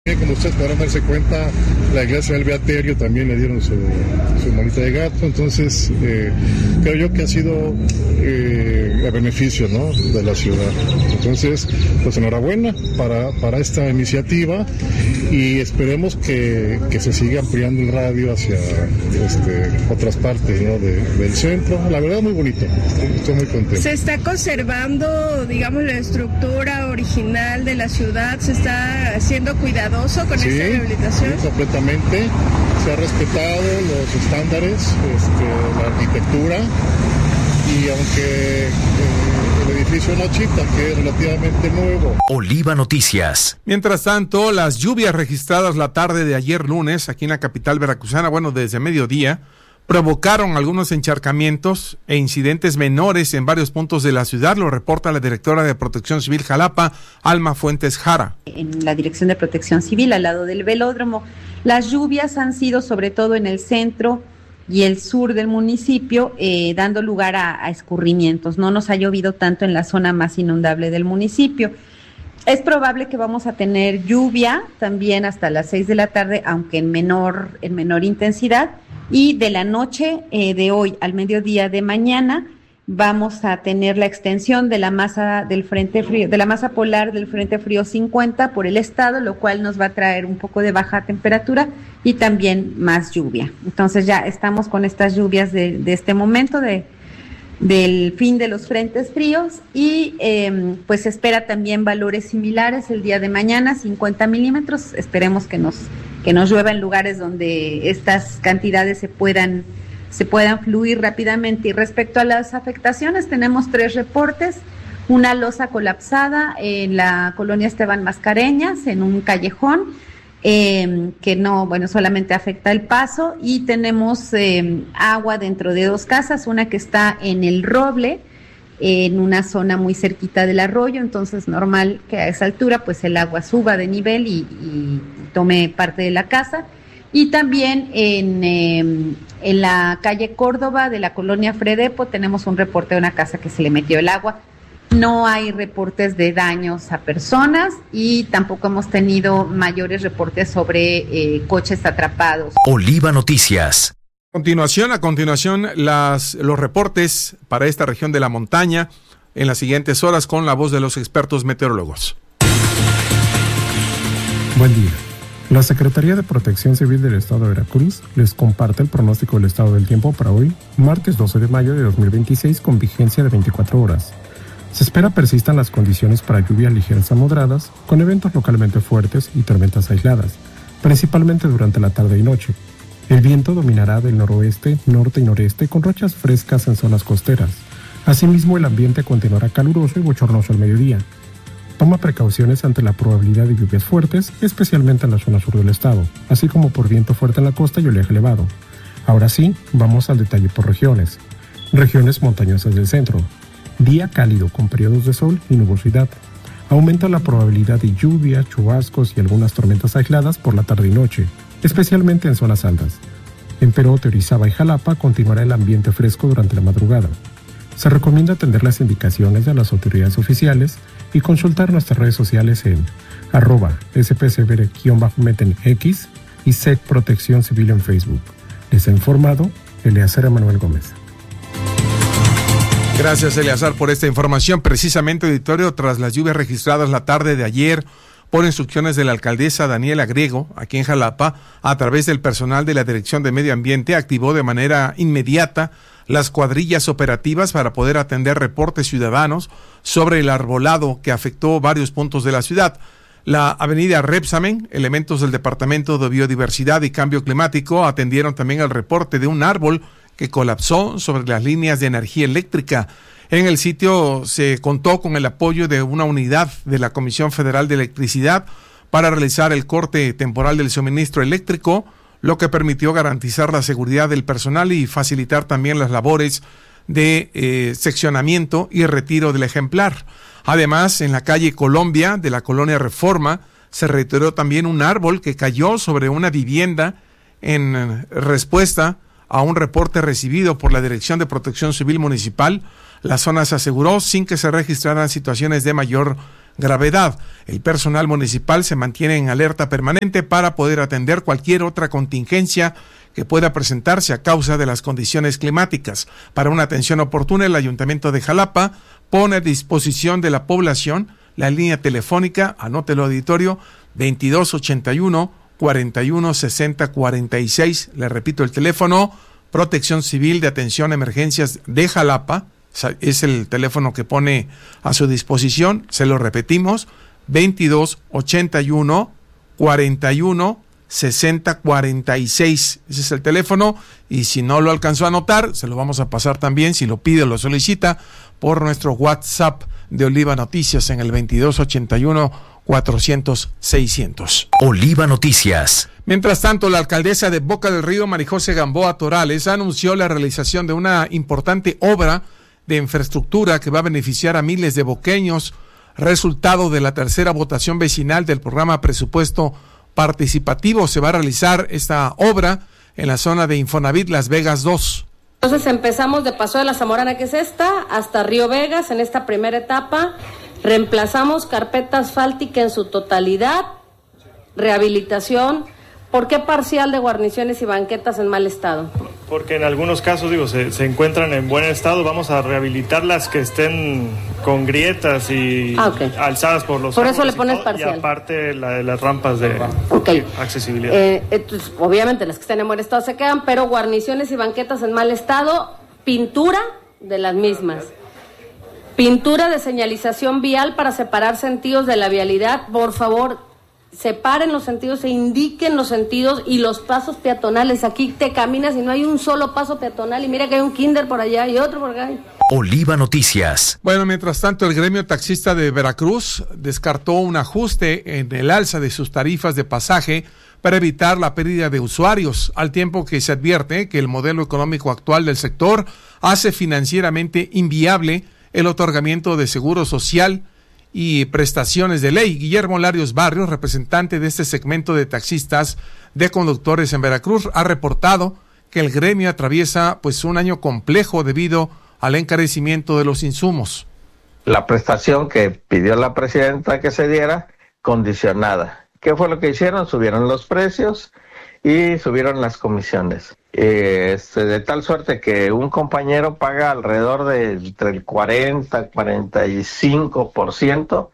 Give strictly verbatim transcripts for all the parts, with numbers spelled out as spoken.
Como ustedes podrán darse cuenta, la iglesia del Beaterio también le dieron su, su manita de gato, entonces eh, creo yo que ha sido eh, a beneficio, ¿no?, de la ciudad. Entonces, pues enhorabuena para, para esta iniciativa y esperemos que, que se siga ampliando el radio hacia este, otras partes, ¿no?, de, del centro. La verdad, muy bonito, estoy, estoy muy contento. Se está conservando, digamos, la estructura original de la ciudad, se está haciendo cuidado con sí, esta rehabilitación. Sí, completamente. Se ha respetado los estándares, este, la arquitectura, y aunque eh, el edificio No Chita, que es relativamente nuevo. Oliva Noticias. Mientras tanto, las lluvias registradas la tarde de ayer lunes aquí en la capital veracruzana, bueno, desde mediodía, provocaron algunos encharcamientos e incidentes menores en varios puntos de la ciudad, lo reporta la directora de Protección Civil Jalapa, Alma Fuentes Jara. En la Dirección de Protección Civil, al lado del velódromo, las lluvias han sido sobre todo en el centro y el sur del municipio, eh, dando lugar a, a escurrimientos. No nos ha llovido tanto en la zona más inundable del municipio. Es probable que vamos a tener lluvia también hasta las seis de la tarde, aunque en menor, en menor intensidad. Y de la noche eh, de hoy al mediodía de mañana vamos a tener la extensión de la masa del frente frío, de la masa polar del frente frío cincuenta por el estado, lo cual nos va a traer un poco de baja temperatura y también más lluvia. Entonces ya estamos con estas lluvias de, de este momento de del fin de los frentes fríos y eh, pues se espera también valores similares el día de mañana, cincuenta milímetros. Esperemos que nos que nos llueva en lugares donde estas cantidades se puedan se puedan fluir rápidamente. Y respecto a las afectaciones, tenemos tres reportes: una losa colapsada en la colonia Esteban Mascareñas, en un callejón, eh, que no, bueno, solamente afecta el paso, y tenemos eh, agua dentro de dos casas, una que está en El Roble, en una zona muy cerquita del arroyo, entonces normal que a esa altura pues el agua suba de nivel y, y tome parte de la casa. Y también en, eh, en la calle Córdoba de la colonia Fredepo tenemos un reporte de una casa que se le metió el agua. No hay reportes de daños a personas y tampoco hemos tenido mayores reportes sobre eh, coches atrapados. Oliva Noticias. Continuación, a continuación, las, los reportes para esta región de la montaña en las siguientes horas con la voz de los expertos meteorólogos. Buen día. La Secretaría de Protección Civil del Estado de Veracruz les comparte el pronóstico del estado del tiempo para hoy, martes doce de mayo de dos mil veintiséis, con vigencia de veinticuatro horas. Se espera persistan las condiciones para lluvias ligeras a moderadas, con eventos localmente fuertes y tormentas aisladas, principalmente durante la tarde y noche. El viento dominará del noroeste, norte y noreste, con rachas frescas en zonas costeras. Asimismo, el ambiente continuará caluroso y bochornoso al mediodía. Toma precauciones ante la probabilidad de lluvias fuertes, especialmente en la zona sur del estado, así como por viento fuerte en la costa y oleaje elevado. Ahora sí, vamos al detalle por regiones. Regiones montañosas del centro. Día cálido con periodos de sol y nubosidad. Aumenta la probabilidad de lluvia, chubascos y algunas tormentas aisladas por la tarde y noche, especialmente en zonas altas. En Perote, Orizaba y Jalapa continuará el ambiente fresco durante la madrugada. Se recomienda atender las indicaciones de las autoridades oficiales y consultar nuestras redes sociales en arroba spcvere-met en X y S E C Protección Civil en Facebook. Les ha informado Eleazar Emanuel Gómez. Gracias, Eleazar, por esta información. Precisamente, auditorio, tras las lluvias registradas la tarde de ayer, por instrucciones de la alcaldesa Daniela Griego, aquí en Jalapa, a través del personal de la Dirección de Medio Ambiente, activó de manera inmediata las cuadrillas operativas para poder atender reportes ciudadanos sobre el arbolado que afectó varios puntos de la ciudad. La avenida Repsamen, elementos del Departamento de Biodiversidad y Cambio Climático atendieron también el reporte de un árbol que colapsó sobre las líneas de energía eléctrica. En el sitio se contó con el apoyo de una unidad de la Comisión Federal de Electricidad para realizar el corte temporal del suministro eléctrico, lo que permitió garantizar la seguridad del personal y facilitar también las labores de eh, seccionamiento y retiro del ejemplar. Además, en la calle Colombia de la colonia Reforma se retiró también un árbol que cayó sobre una vivienda en respuesta a un reporte recibido por la Dirección de Protección Civil Municipal. La zona se aseguró sin que se registraran situaciones de mayor gravedad. El personal municipal se mantiene en alerta permanente para poder atender cualquier otra contingencia que pueda presentarse a causa de las condiciones climáticas. Para una atención oportuna, el Ayuntamiento de Jalapa pone a disposición de la población la línea telefónica, anótelo auditorio, veintidós ochenta y uno, cuarenta y uno, sesenta, cuarenta y seis. Le repito el teléfono, Protección Civil de Atención a Emergencias de Jalapa, es el teléfono que pone a su disposición, se lo repetimos, veintidós ochenta y uno, cuarenta y uno, sesenta, cuarenta y seis. Ese es el teléfono, y si no lo alcanzó a anotar, se lo vamos a pasar también, si lo pide o lo solicita, por nuestro WhatsApp de Oliva Noticias en el veintidós ochenta y uno, cuatrocientos, seiscientos. Oliva Noticias. Mientras tanto, la alcaldesa de Boca del Río, Marijose Gamboa Torales, anunció la realización de una importante obra de infraestructura que va a beneficiar a miles de boqueños, resultado de la tercera votación vecinal del programa Presupuesto Participativo. Se va a realizar esta obra en la zona de Infonavit Las Vegas dos. Entonces empezamos de Paso de la Zamorana, que es esta, hasta Río Vegas en esta primera etapa. Reemplazamos carpeta asfáltica en su totalidad, rehabilitación. ¿Por qué parcial de guarniciones y banquetas en mal estado? Porque en algunos casos, digo, se, se encuentran en buen estado. Vamos a rehabilitar las que estén con grietas y ah, okay. alzadas por los Por eso le pones todo, parcial. Y aparte la de las rampas de okay. accesibilidad. Eh, entonces, obviamente las que estén en buen estado se quedan, pero guarniciones y banquetas en mal estado, pintura de las mismas. Pintura de señalización vial para separar sentidos de la vialidad. Por favor, separen los sentidos, se indiquen los sentidos y los pasos peatonales. Aquí te caminas y no hay un solo paso peatonal, y mira que hay un kinder por allá y otro por acá. Oliva Noticias. Bueno, mientras tanto, el gremio taxista de Veracruz descartó un ajuste en el alza de sus tarifas de pasaje para evitar la pérdida de usuarios, al tiempo que se advierte que el modelo económico actual del sector hace financieramente inviable el otorgamiento de seguro social y prestaciones de ley. Guillermo Larios Barrios, representante de este segmento de taxistas de conductores en Veracruz, ha reportado que el gremio atraviesa pues un año complejo debido al encarecimiento de los insumos. La prestación que pidió la presidenta que se diera, condicionada. ¿Qué fue lo que hicieron? Subieron los precios y subieron las comisiones. Este, de tal suerte que un compañero paga alrededor de entre el cuarenta, cuarenta y cinco por ciento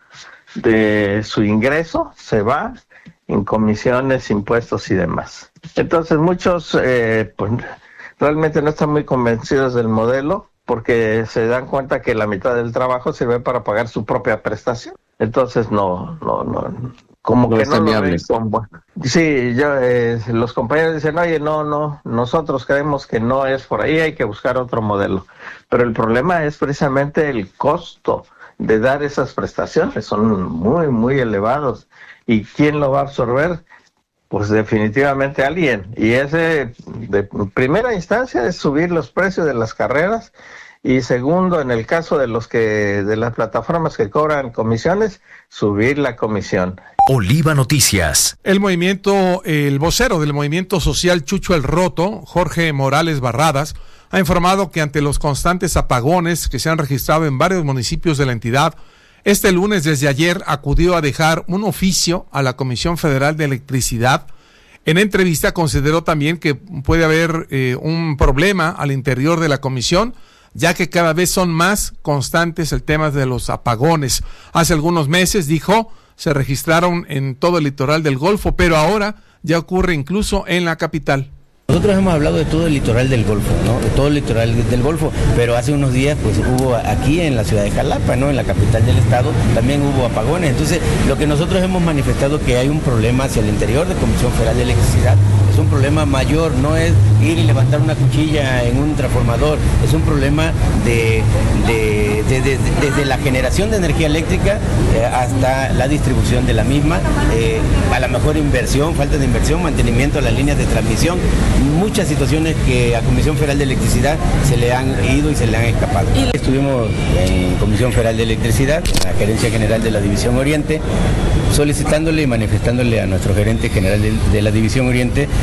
de su ingreso, se va en comisiones, impuestos y demás. Entonces muchos eh, pues, realmente no están muy convencidos del modelo, porque se dan cuenta que la mitad del trabajo sirve para pagar su propia prestación. Entonces no, no, no, como no que no lo ven con bueno. Sí, yo, eh, los compañeros dicen, oye, no, no, nosotros creemos que no es por ahí, hay que buscar otro modelo. Pero el problema es precisamente el costo de dar esas prestaciones, son muy, muy elevados. ¿Y quién lo va a absorber? Pues definitivamente alguien. Y ese, de primera instancia, es subir los precios de las carreras. Y segundo, en el caso de los que de las plataformas que cobran comisiones, subir la comisión. Oliva Noticias. El movimiento, el vocero del movimiento social Chucho el Roto, Jorge Morales Barradas, ha informado que ante los constantes apagones que se han registrado en varios municipios de la entidad, este lunes desde ayer acudió a dejar un oficio a la Comisión Federal de Electricidad. En entrevista consideró también que puede haber eh, un problema al interior de la comisión, ya que cada vez son más constantes el tema de los apagones. Hace algunos meses, dijo, se registraron en todo el litoral del Golfo, pero ahora ya ocurre incluso en la capital. Nosotros hemos hablado de todo el litoral del Golfo, ¿no? De todo el litoral del Golfo, pero hace unos días pues hubo aquí en la ciudad de Jalapa, ¿no? En la capital del estado también hubo apagones. Entonces, lo que nosotros hemos manifestado que hay un problema hacia el interior de Comisión Federal de Electricidad, es un problema mayor, no es ir y levantar una cuchilla en un transformador, es un problema de, de, de, de, de desde la generación de energía eléctrica eh, hasta la distribución de la misma, eh, a la mejor inversión, falta de inversión, mantenimiento de las líneas de transmisión, muchas situaciones que a Comisión Federal de Electricidad se le han ido y se le han escapado. Estuvimos en Comisión Federal de Electricidad, en la Gerencia General de la División Oriente, solicitándole y manifestándole a nuestro gerente general de, de la División Oriente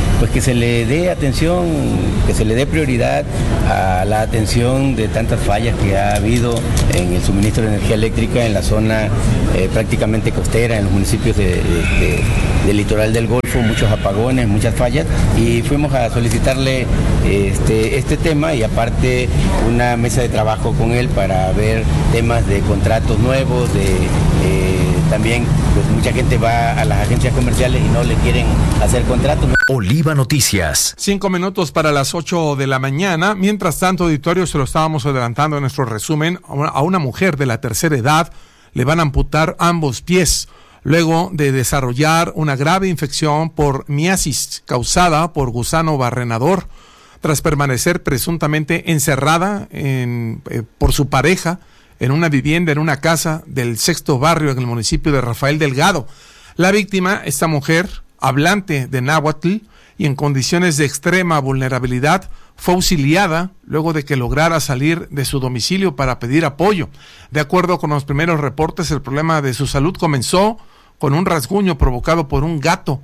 pues que se le dé atención, que se le dé prioridad a la atención de tantas fallas que ha habido en el suministro de energía eléctrica en la zona eh, prácticamente costera, en los municipios de, de, de, del litoral del Golfo, muchos apagones, muchas fallas, y fuimos a solicitarle este, este tema y aparte una mesa de trabajo con él para ver temas de contratos nuevos, de eh, también pues mucha gente va a las agencias comerciales y no le quieren hacer contratos. Oliva Noticias. Cinco minutos para las ocho de la mañana. Mientras tanto, auditorio, se lo estábamos adelantando en nuestro resumen, a una mujer de la tercera edad le van a amputar ambos pies luego de desarrollar una grave infección por miasis causada por gusano barrenador, tras permanecer presuntamente encerrada en, eh, por su pareja en una vivienda, en una casa del sexto barrio en el municipio de Rafael Delgado. La víctima, esta mujer, hablante de náhuatl y en condiciones de extrema vulnerabilidad, fue auxiliada luego de que lograra salir de su domicilio para pedir apoyo. De acuerdo con los primeros reportes, el problema de su salud comenzó con un rasguño provocado por un gato.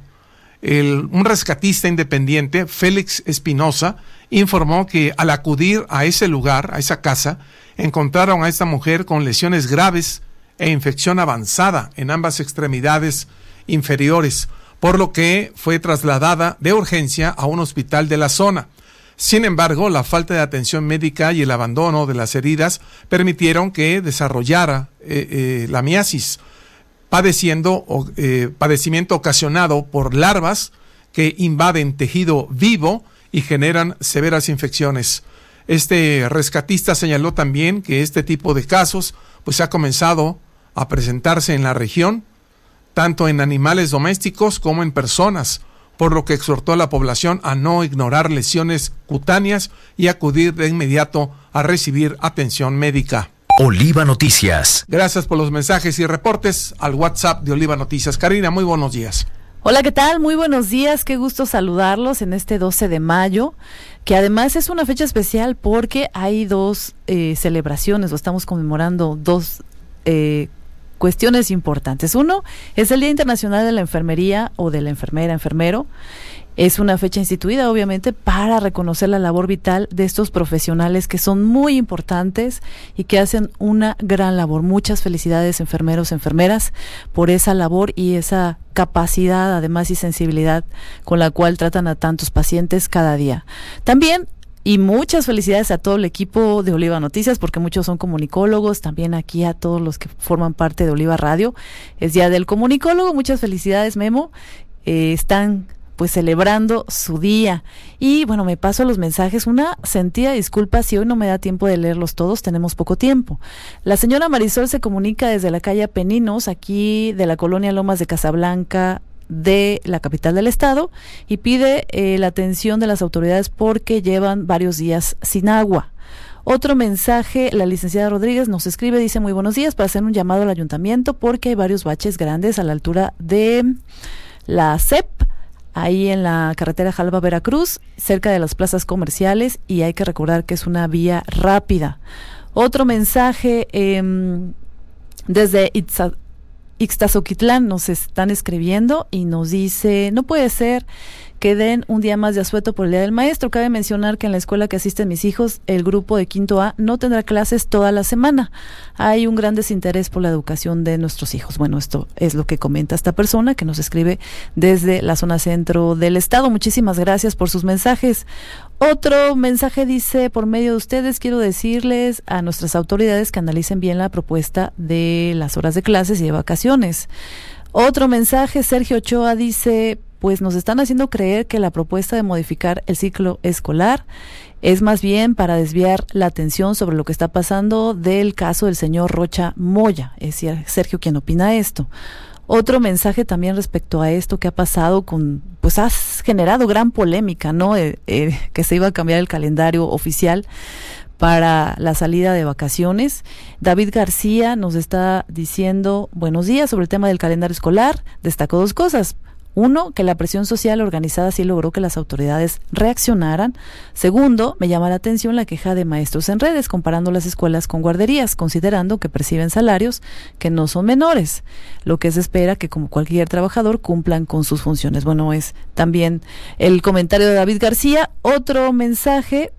El, un rescatista independiente, Félix Espinosa, informó que al acudir a ese lugar, a esa casa, encontraron a esta mujer con lesiones graves e infección avanzada en ambas extremidades inferiores, por lo que fue trasladada de urgencia a un hospital de la zona. Sin embargo, la falta de atención médica y el abandono de las heridas permitieron que desarrollara eh, eh, la miasis, padeciendo eh, padecimiento ocasionado por larvas que invaden tejido vivo y generan severas infecciones. Este rescatista señaló también que este tipo de casos pues ha comenzado a presentarse en la región, tanto en animales domésticos como en personas, por lo que exhortó a la población a no ignorar lesiones cutáneas y acudir de inmediato a recibir atención médica. Oliva Noticias. Gracias por los mensajes y reportes al WhatsApp de Oliva Noticias. Karina, muy buenos días. Hola, ¿qué tal? Muy buenos días, qué gusto saludarlos en este doce de mayo, que además es una fecha especial porque hay dos eh, celebraciones, o estamos conmemorando dos eh, cuestiones importantes. Uno es el Día Internacional de la Enfermería o de la enfermera, enfermero. Es una fecha instituida, obviamente, para reconocer la labor vital de estos profesionales que son muy importantes y que hacen una gran labor. Muchas felicidades, enfermeros, enfermeras, por esa labor y esa capacidad, además, y sensibilidad con la cual tratan a tantos pacientes cada día. También, y muchas felicidades a todo el equipo de Oliva Noticias, porque muchos son comunicólogos, también aquí a todos los que forman parte de Oliva Radio. Es Día del Comunicólogo, muchas felicidades, Memo. Eh, están pues celebrando su día. Y bueno, me paso a los mensajes. Una sentida disculpa si hoy no me da tiempo de leerlos todos, tenemos poco tiempo. La señora Marisol se comunica desde la calle Apeninos, aquí de la colonia Lomas de Casablanca, de la capital del estado, y pide eh, la atención de las autoridades porque llevan varios días sin agua. Otro mensaje, la licenciada Rodríguez nos escribe, dice: muy buenos días, para hacer un llamado al ayuntamiento porque hay varios baches grandes a la altura de la C E P, ahí en la carretera Jalba-Veracruz, cerca de las plazas comerciales, y hay que recordar que es una vía rápida. Otro mensaje, eh, desde Itza, Ixtazoquitlán nos están escribiendo y nos dice: no puede ser que den un día más de asueto por el Día del Maestro. Cabe mencionar que en la escuela que asisten mis hijos, el grupo de quinto A no tendrá clases toda la semana. Hay un gran desinterés por la educación de nuestros hijos. Bueno, esto es lo que comenta esta persona que nos escribe desde la zona centro del estado. Muchísimas gracias por sus mensajes. Otro mensaje dice: por medio de ustedes quiero decirles a nuestras autoridades que analicen bien la propuesta de las horas de clases y de vacaciones. Otro mensaje, Sergio Ochoa dice: pues nos están haciendo creer que la propuesta de modificar el ciclo escolar es más bien para desviar la atención sobre lo que está pasando del caso del señor Rocha Moya. Es Sergio quien opina esto. Otro mensaje también respecto a esto que ha pasado con, pues ha generado gran polémica, ¿no? Eh, eh, que se iba a cambiar el calendario oficial para la salida de vacaciones. David García nos está diciendo: buenos días, sobre el tema del calendario escolar, destacó dos cosas. Uno, que la presión social organizada sí logró que las autoridades reaccionaran. Segundo, me llama la atención la queja de maestros en redes comparando las escuelas con guarderías, considerando que perciben salarios que no son menores, lo que se espera que como cualquier trabajador cumplan con sus funciones. Bueno, es también el comentario de David García. Otro mensaje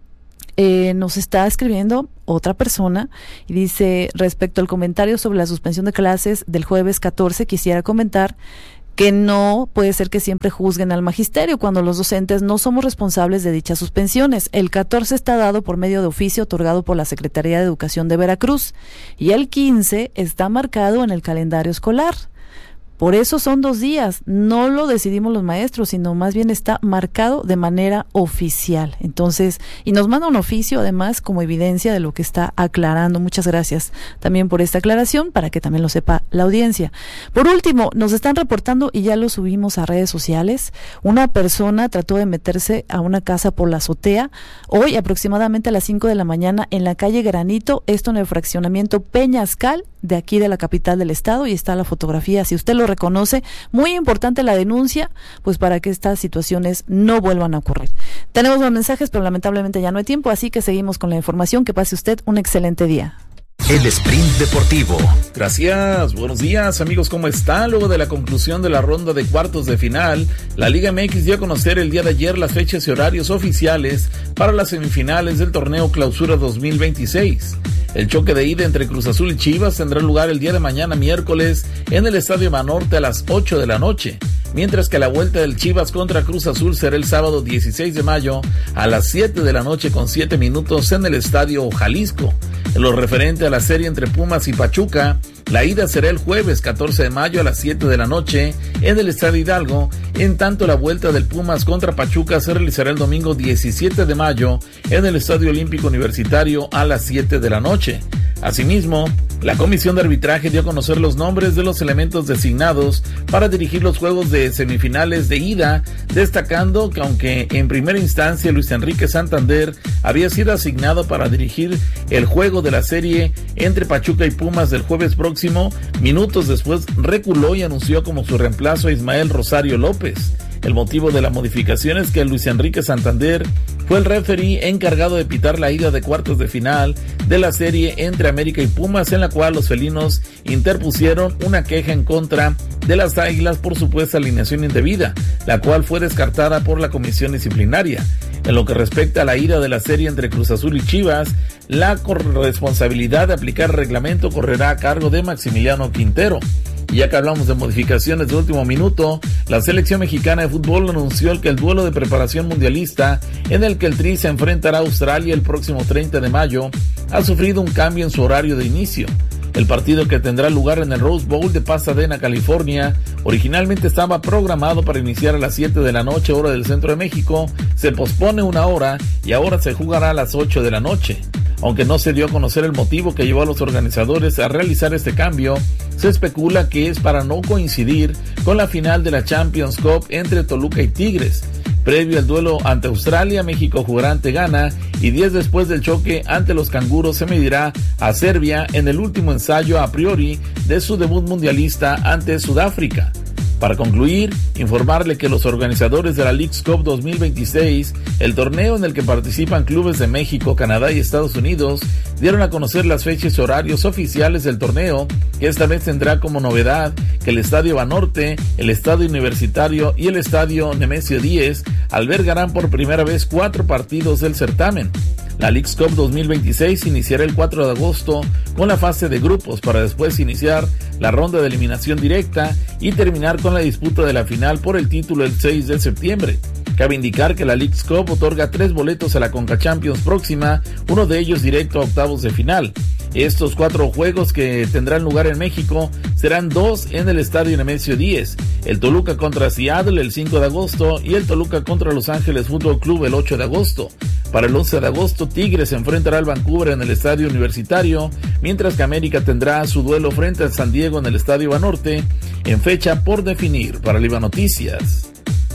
eh, nos está escribiendo otra persona y dice, respecto al comentario sobre la suspensión de clases del jueves catorce, quisiera comentar que no puede ser que siempre juzguen al magisterio cuando los docentes no somos responsables de dichas suspensiones. El catorce está dado por medio de oficio otorgado por la Secretaría de Educación de Veracruz y el quince está marcado en el calendario escolar. Por eso son dos días, no lo decidimos los maestros, sino más bien está marcado de manera oficial. Entonces, y nos manda un oficio además como evidencia de lo que está aclarando. Muchas gracias también por esta aclaración, para que también lo sepa la audiencia. Por último, nos están reportando, y ya lo subimos a redes sociales, una persona trató de meterse a una casa por la azotea, hoy aproximadamente a las cinco de la mañana en la calle Granito, esto en el fraccionamiento Peñascal, de aquí de la capital del estado, y está la fotografía, si usted lo reconoce. Muy importante la denuncia, pues para que estas situaciones no vuelvan a ocurrir. Tenemos más mensajes, pero lamentablemente ya no hay tiempo, así que seguimos con la información. Que pase usted un excelente día. El Sprint Deportivo. Gracias, buenos días amigos, ¿cómo está? Luego de la conclusión de la ronda de cuartos de final, la Liga M X dio a conocer el día de ayer las fechas y horarios oficiales para las semifinales del torneo Clausura dos mil veintiséis. El choque de ida entre Cruz Azul y Chivas tendrá lugar el día de mañana miércoles en el Estadio Banorte a las ocho de la noche, mientras que la vuelta del Chivas contra Cruz Azul será el sábado dieciséis de mayo a las siete de la noche con siete minutos en el Estadio Jalisco. En lo referente a la serie entre Pumas y Pachuca, la ida será el jueves catorce de mayo a las siete de la noche en el Estadio Hidalgo, en tanto la vuelta del Pumas contra Pachuca se realizará el domingo diecisiete de mayo en el Estadio Olímpico Universitario a las siete de la noche. Asimismo, la Comisión de Arbitraje dio a conocer los nombres de los elementos designados para dirigir los juegos de semifinales de ida, destacando que aunque en primera instancia Luis Enrique Santander había sido asignado para dirigir el juego de la serie entre Pachuca y Pumas del jueves próximo, minutos después reculó y anunció como su reemplazo a Ismael Rosario López. El motivo de la modificación es que Luis Enrique Santander fue el referee encargado de pitar la ida de cuartos de final de la serie entre América y Pumas, en la cual los felinos interpusieron una queja en contra de las Águilas por supuesta alineación indebida, la cual fue descartada por la comisión disciplinaria. En lo que respecta a la ida de la serie entre Cruz Azul y Chivas, la corresponsabilidad de aplicar el reglamento correrá a cargo de Maximiliano Quintero. Y ya que hablamos de modificaciones de último minuto, la selección mexicana de fútbol anunció que el duelo de preparación mundialista, en el que el Tri se enfrentará a Australia el próximo treinta de mayo, ha sufrido un cambio en su horario de inicio. El partido, que tendrá lugar en el Rose Bowl de Pasadena, California, originalmente estaba programado para iniciar a las siete de la noche, hora del centro de México, se pospone una hora y ahora se jugará a las ocho de la noche. Aunque no se dio a conocer el motivo que llevó a los organizadores a realizar este cambio, se especula que es para no coincidir con la final de la Champions Cup entre Toluca y Tigres. Previo al duelo ante Australia, México jugará ante Ghana y días después del choque ante los canguros se medirá a Serbia en el último ensayo a priori de su debut mundialista ante Sudáfrica. Para concluir, informarle que los organizadores de la Leagues Cup dos mil veintiséis, el torneo en el que participan clubes de México, Canadá y Estados Unidos, dieron a conocer las fechas y horarios oficiales del torneo, que esta vez tendrá como novedad que el Estadio Banorte, el Estadio Universitario y el Estadio Nemesio Díez albergarán por primera vez cuatro partidos del certamen. La Leagues Cup dos mil veintiséis iniciará el cuatro de agosto con la fase de grupos, para después iniciar la ronda de eliminación directa y terminar con la disputa de la final por el título el seis de septiembre. Cabe indicar que la Leagues Cup otorga tres boletos a la Conca Champions próxima, uno de ellos directo a octavos de final. Estos cuatro juegos que tendrán lugar en México serán dos en el Estadio Nemesio Díez, el Toluca contra Seattle el cinco de agosto y el Toluca contra Los Ángeles Fútbol Club el ocho de agosto. Para el once de agosto, Tigres se enfrentará al Vancouver en el Estadio Universitario, mientras que América tendrá su duelo frente a San Diego en el Estadio Banorte, en fecha por definir. Para Oliva Noticias,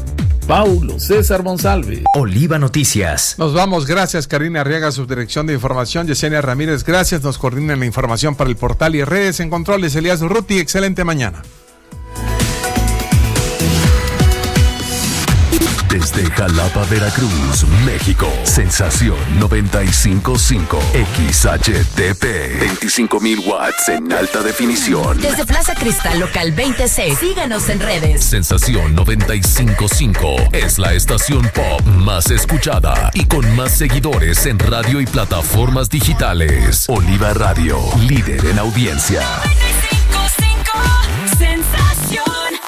Paulo César Monsalve. Oliva Noticias. Nos vamos, gracias Karina Arriaga, subdirección de información, Yesenia Ramírez, gracias, nos coordinan la información para el portal y redes. En controles, Elías Durruti, excelente mañana. Jalapa, Veracruz, México. Sensación noventa y cinco punto cinco. X H T P. veinticinco mil watts en alta definición. Desde Plaza Cristal Local veintiséis. Síganos en redes. Sensación noventa y cinco punto cinco es la estación pop más escuchada y con más seguidores en radio y plataformas digitales. Oliva Radio, líder en audiencia. Sensación.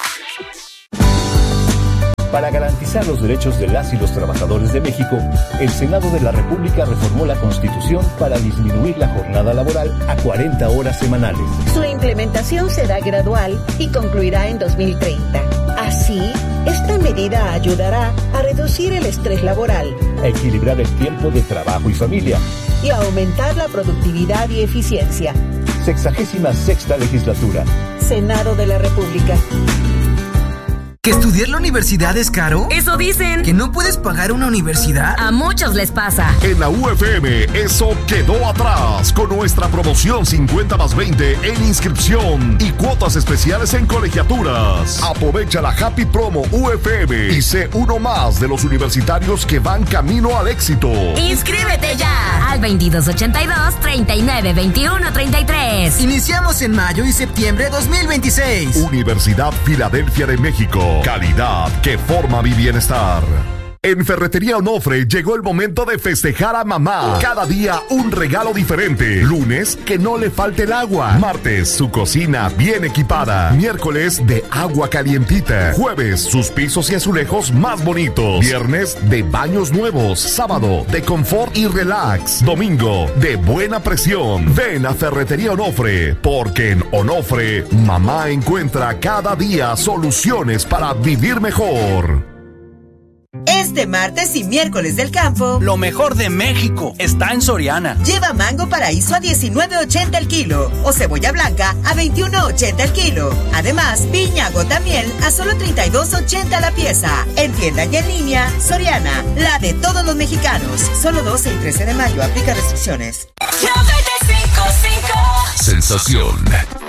Para garantizar los derechos de las y los trabajadores de México, el Senado de la República reformó la Constitución para disminuir la jornada laboral a cuarenta horas semanales. Su implementación será gradual y concluirá en dos mil treinta. Así, esta medida ayudará a reducir el estrés laboral, a equilibrar el tiempo de trabajo y familia y a aumentar la productividad y eficiencia. Sexagésima sexta legislatura. Senado de la República. ¿Que estudiar la universidad es caro? Eso dicen. ¿Que no puedes pagar una universidad? A muchos les pasa. En la U F M eso quedó atrás con nuestra promoción cincuenta más veinte en inscripción y cuotas especiales en colegiaturas. Aprovecha la Happy Promo U F M y sé uno más de los universitarios que van camino al éxito. ¡Inscríbete ya! Al veintidós ochenta y dos, treinta y nueve, veintiuno, treinta y tres. Iniciamos en mayo y septiembre de dos mil veintiséis. Universidad Filadelfia de México. Calidad que forma mi bienestar. En Ferretería Onofre llegó el momento de festejar a mamá. Cada día un regalo diferente. Lunes, que no le falte el agua. Martes, su cocina bien equipada. Miércoles, de agua calientita. Jueves, sus pisos y azulejos más bonitos. Viernes, de baños nuevos. Sábado, de confort y relax. Domingo, de buena presión. Ven a Ferretería Onofre, porque en Onofre, mamá encuentra cada día soluciones para vivir mejor. Este martes y miércoles del campo, lo mejor de México está en Soriana. Lleva mango paraíso a diecinueve ochenta el kilo o cebolla blanca a veintiuno ochenta el kilo. Además, piña gota miel a solo treinta y dos ochenta la pieza. En tienda y en línea, Soriana, la de todos los mexicanos. Solo doce y trece de mayo, aplica restricciones. Sensación